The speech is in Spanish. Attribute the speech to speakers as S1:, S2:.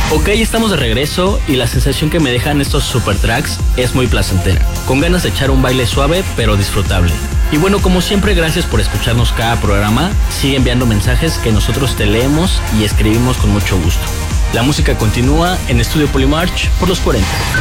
S1: Ok, estamos de regreso y la sensación que me dejan estos super tracks es muy placentera, con ganas de echar un baile suave pero disfrutable. Y bueno, como siempre, gracias por escucharnos cada programa. Sigue enviando mensajes que nosotros te leemos y escribimos con mucho gusto. La música continúa en Estudio Polymarch por los 40.